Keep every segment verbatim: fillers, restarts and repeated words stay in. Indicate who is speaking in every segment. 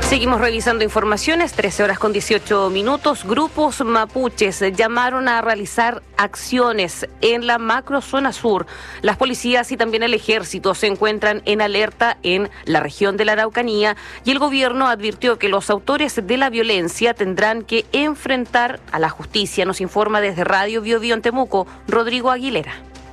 Speaker 1: Seguimos revisando informaciones, trece horas con dieciocho minutos. Grupos mapuches llamaron a realizar acciones en la macrozona sur. Las policías y también el ejército se encuentran en alerta en la región de la Araucanía y el gobierno advirtió que los autores de la violencia tendrán que enfrentar a la justicia. Nos informa desde Radio Bio Bio en Temuco, Rodrigo Aguilera.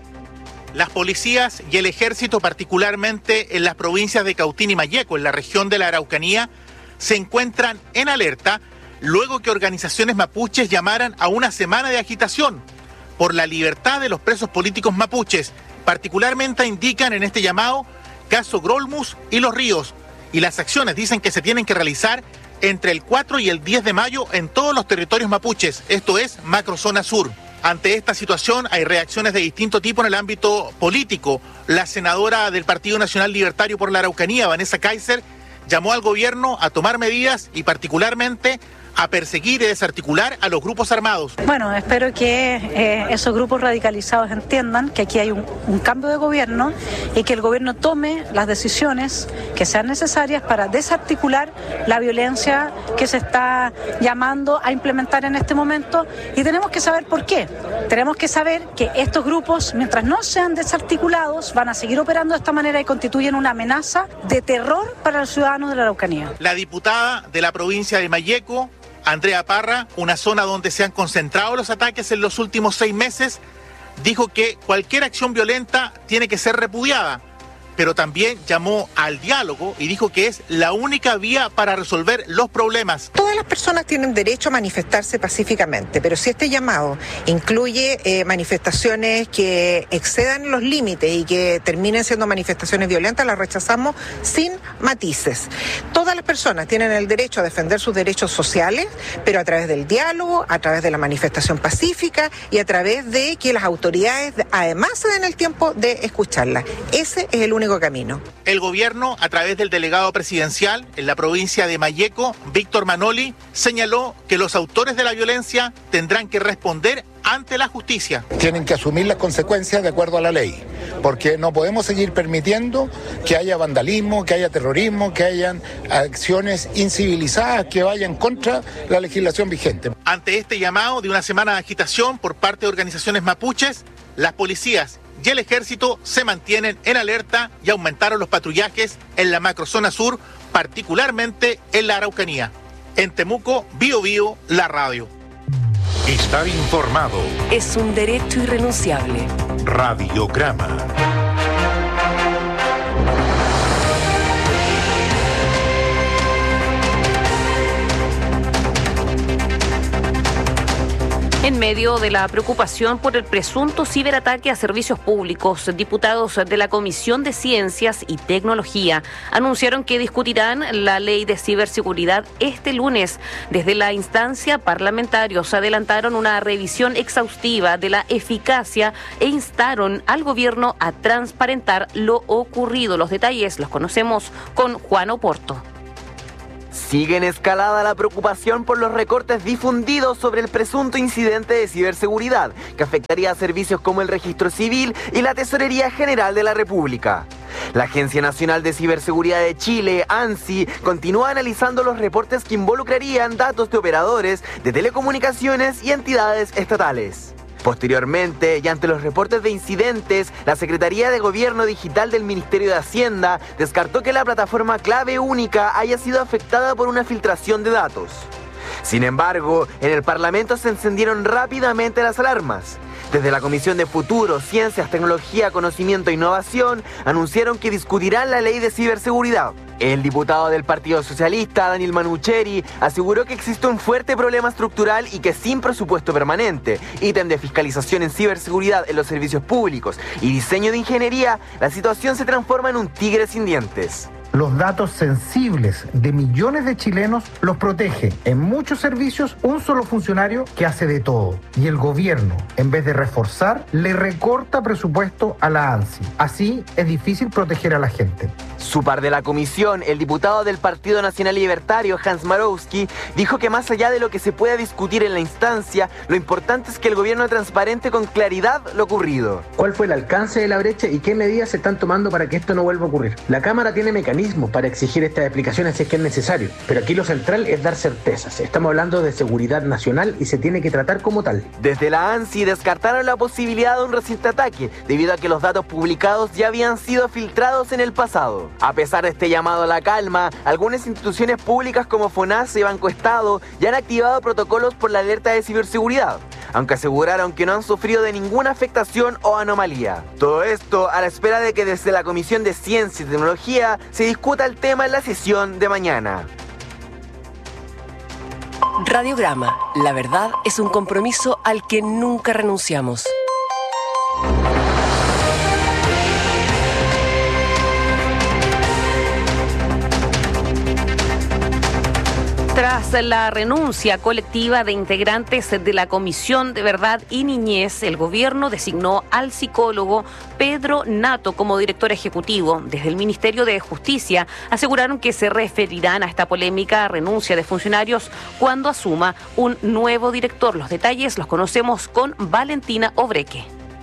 Speaker 2: Las policías y el ejército, particularmente en las provincias de Cautín y Malleco, en la región de la Araucanía, se encuentran en alerta luego que organizaciones mapuches llamaran a una semana de agitación por la libertad de los presos políticos mapuches. Particularmente indican en este llamado caso Grolmus y Los Ríos, y las acciones dicen que se tienen que realizar entre el cuatro y el diez de mayo en todos los territorios mapuches, esto es macrozona sur. Ante esta situación hay reacciones de distinto tipo en el ámbito político. La senadora del Partido Nacional Libertario por la Araucanía, Vanessa Kaiser, llamó al gobierno a tomar medidas y particularmente a perseguir y desarticular a los grupos armados.
Speaker 3: Bueno, espero que eh, esos grupos radicalizados entiendan que aquí hay un, un cambio de gobierno y que el gobierno tome las decisiones que sean necesarias para desarticular la violencia que se está llamando a implementar en este momento, y tenemos que saber por qué. Tenemos que saber que estos grupos, mientras no sean desarticulados, van a seguir operando de esta manera y constituyen una amenaza de terror para los ciudadanos de la Araucanía.
Speaker 2: La diputada de la provincia de Malleco, Andrea Parra, una zona donde se han concentrado los ataques en los últimos seis meses, dijo que cualquier acción violenta tiene que ser repudiada, pero también llamó al diálogo y dijo que es la única vía para resolver los problemas.
Speaker 4: Todas las personas tienen derecho a manifestarse pacíficamente, pero si este llamado incluye eh, manifestaciones que excedan los límites y que terminen siendo manifestaciones violentas, las rechazamos sin matices. Todas las personas tienen el derecho a defender sus derechos sociales, pero a través del diálogo, a través de la manifestación pacífica y a través de que las autoridades además se den el tiempo de escucharlas. Ese es el único camino.
Speaker 2: El gobierno, a través del delegado presidencial en la provincia de Malleco, Víctor Manoli, señaló que los autores de la violencia tendrán que responder ante la justicia.
Speaker 5: Tienen que asumir las consecuencias de acuerdo a la ley, porque no podemos seguir permitiendo que haya vandalismo, que haya terrorismo, que hayan acciones incivilizadas que vayan contra la legislación vigente.
Speaker 2: Ante este llamado de una semana de agitación por parte de organizaciones mapuches, las policías y el ejército se mantienen en alerta y aumentaron los patrullajes en la macrozona sur, particularmente en la Araucanía. En Temuco, Bio Bio, la radio.
Speaker 6: Estar informado
Speaker 7: es un derecho irrenunciable.
Speaker 6: Radiograma.
Speaker 1: En medio de la preocupación por el presunto ciberataque a servicios públicos, diputados de la Comisión de Ciencias y Tecnología anunciaron que discutirán la ley de ciberseguridad este lunes. Desde la instancia parlamentarios adelantaron una revisión exhaustiva de la eficacia e instaron al gobierno a transparentar lo ocurrido. Los detalles los conocemos con Juan Oporto.
Speaker 8: Sigue en escalada la preocupación por los recortes difundidos sobre el presunto incidente de ciberseguridad que afectaría a servicios como el Registro Civil y la Tesorería General de la República. La Agencia Nacional de Ciberseguridad de Chile, ANSI, continúa analizando los reportes que involucrarían datos de operadores de telecomunicaciones y entidades estatales. Posteriormente, y ante los reportes de incidentes, la Secretaría de Gobierno Digital del Ministerio de Hacienda descartó que la plataforma Clave Única haya sido afectada por una filtración de datos. Sin embargo, en el Parlamento se encendieron rápidamente las alarmas. Desde la Comisión de Futuro, Ciencias, Tecnología, Conocimiento e Innovación anunciaron que discutirán la ley de ciberseguridad. El diputado del Partido Socialista, Daniel Manucheri, aseguró que existe un fuerte problema estructural y que sin presupuesto permanente, ítem de fiscalización en ciberseguridad en los servicios públicos y diseño de ingeniería, la situación se transforma en un tigre sin dientes.
Speaker 9: Los datos sensibles de millones de chilenos los protege en muchos servicios un solo funcionario que hace de todo. Y el gobierno, en vez de reforzar, le recorta presupuesto a la ANSI. Así es difícil proteger a la gente.
Speaker 8: Su par de la comisión, el diputado del Partido Nacional Libertario, Hans Marowski, dijo que más allá de lo que se pueda discutir en la instancia, lo importante es que el gobierno transparente con claridad lo ocurrido.
Speaker 10: ¿Cuál fue el alcance de la brecha y qué medidas se están tomando para que esto no vuelva a ocurrir? La Cámara tiene mecanismos para exigir estas explicaciones si es que es necesario, pero aquí lo central es dar certezas. Estamos hablando de seguridad nacional y se tiene que tratar como tal.
Speaker 8: Desde la ANSI descartaron la posibilidad de un reciente ataque, debido a que los datos publicados ya habían sido filtrados en el pasado. A pesar de este llamado a la calma, algunas instituciones públicas como FONASA y Banco Estado ya han activado protocolos por la alerta de ciberseguridad, aunque aseguraron que no han sufrido de ninguna afectación o anomalía. Todo esto a la espera de que desde la Comisión de Ciencia y Tecnología se discuta el tema en la sesión de mañana.
Speaker 7: Radiograma. La verdad es un compromiso al que nunca renunciamos.
Speaker 1: Tras la renuncia colectiva de integrantes de la Comisión de Verdad y Niñez, el gobierno designó al psicólogo Pedro Nato como director ejecutivo. Desde el Ministerio de Justicia aseguraron que se referirán a esta polémica renuncia de funcionarios cuando asuma un nuevo director. Los detalles los conocemos con Valentina Obreque.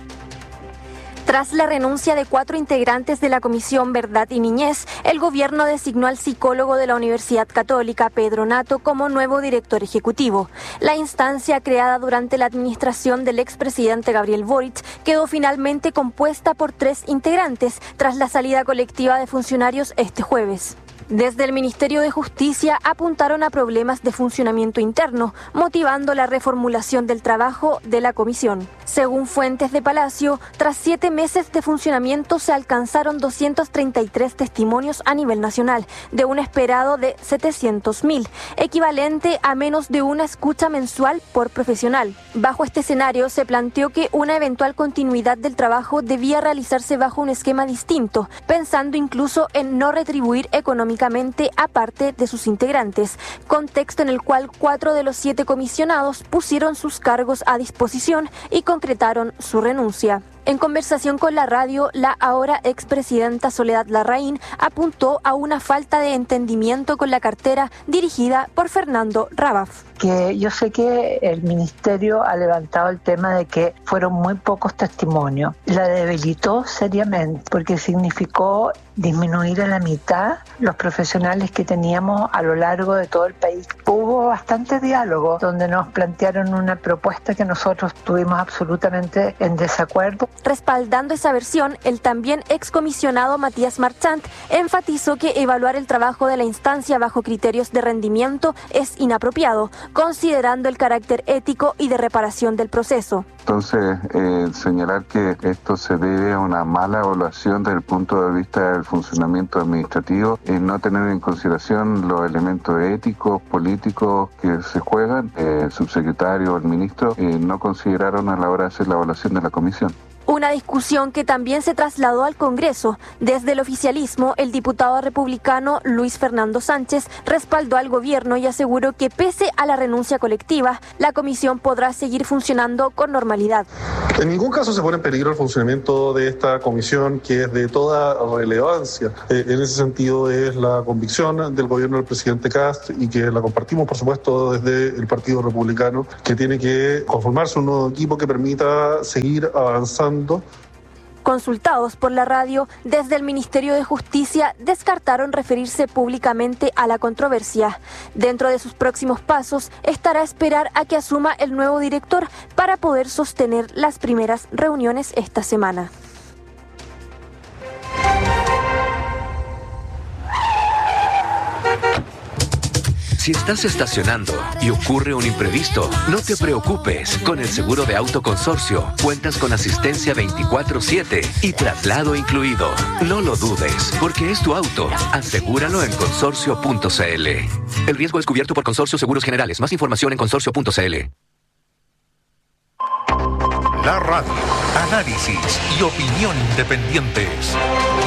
Speaker 11: Tras la renuncia de cuatro integrantes de la Comisión Verdad y Niñez, el gobierno designó al psicólogo de la Universidad Católica, Pedro Nato, como nuevo director ejecutivo. La instancia, creada durante la administración del expresidente Gabriel Boric, quedó finalmente compuesta por tres integrantes, tras la salida colectiva de funcionarios este jueves. Desde el Ministerio de Justicia apuntaron a problemas de funcionamiento interno, motivando la reformulación del trabajo de la comisión. Según fuentes de Palacio, tras siete meses de funcionamiento se alcanzaron doscientos treinta y tres testimonios a nivel nacional, de un esperado de setecientos mil, equivalente a menos de una escucha mensual por profesional. Bajo este escenario se planteó que una eventual continuidad del trabajo debía realizarse bajo un esquema distinto, pensando incluso en no retribuir económicamente a parte de sus integrantes, contexto en el cual cuatro de los siete comisionados pusieron sus cargos a disposición y concretaron su renuncia. En conversación con la radio, la ahora expresidenta Soledad Larraín apuntó a una falta de entendimiento con la cartera dirigida por Fernando Rabaf.
Speaker 12: Que yo sé que el ministerio ha levantado el tema de que fueron muy pocos testimonios. La debilitó seriamente porque significó disminuir a la mitad los profesionales que teníamos a lo largo de todo el país. Hubo bastante diálogo donde nos plantearon una propuesta que nosotros estuvimos absolutamente en desacuerdo.
Speaker 11: Respaldando esa versión, el también excomisionado Matías Marchant enfatizó que evaluar el trabajo de la instancia bajo criterios de rendimiento es inapropiado, considerando el carácter ético y de reparación del proceso.
Speaker 13: Entonces, eh, señalar que esto se debe a una mala evaluación desde el punto de vista del funcionamiento administrativo y no tener en consideración los elementos éticos, políticos que se juegan, eh, el subsecretario o el ministro eh, no consideraron a la hora de hacer la evaluación de la comisión.
Speaker 11: Una discusión que también se trasladó al Congreso. Desde el oficialismo, el diputado republicano Luis Fernando Sánchez respaldó al gobierno y aseguró que pese a la renuncia colectiva, la comisión podrá seguir funcionando con normalidad.
Speaker 14: En ningún caso se pone en peligro el funcionamiento de esta comisión, que es de toda relevancia. Eh, en ese sentido es la convicción del gobierno del presidente Kast y que la compartimos, por supuesto, desde el Partido Republicano, que tiene que conformarse un nuevo equipo que permita seguir avanzando.
Speaker 11: Consultados por la radio, desde el Ministerio de Justicia descartaron referirse públicamente a la controversia. Dentro de sus próximos pasos estará a esperar a que asuma el nuevo director para poder sostener las primeras reuniones esta semana.
Speaker 15: Si estás estacionando y ocurre un imprevisto, no te preocupes. Con el seguro de auto Consorcio, cuentas con asistencia veinticuatro siete y traslado incluido. No lo dudes, porque es tu auto. Asegúralo en consorcio punto c l. El riesgo es cubierto por Consorcio Seguros Generales. Más información en consorcio punto c l.
Speaker 6: La radio, análisis y opinión independientes.